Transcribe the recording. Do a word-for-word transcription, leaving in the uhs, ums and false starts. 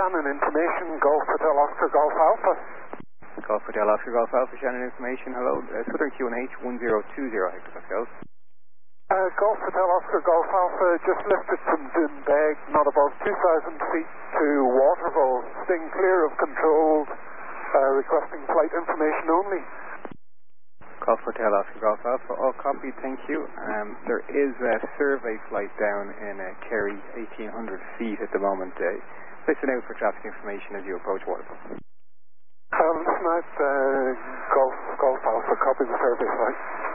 Shannon information, Golf Hotel Oscar Golf Alpha. Golf Hotel Oscar Golf Alpha, Shannon information, hello. Uh, Southern Q N H one zero two zero hectopascals. Uh, Golf Hotel Oscar Golf Alpha, just lifted from Doonbeg, not above two thousand feet to Waterville, staying clear of controlled, uh, requesting flight information only. Golf Hotel Oscar Golf Alpha, all copied, thank you. Um, there is a survey flight down in uh, Kerry, eighteen hundred feet at the moment. Uh, listen out for traffic information as you approach Waterville. Um, listen out, uh, Golf, Golf Alpha, copy the survey flight.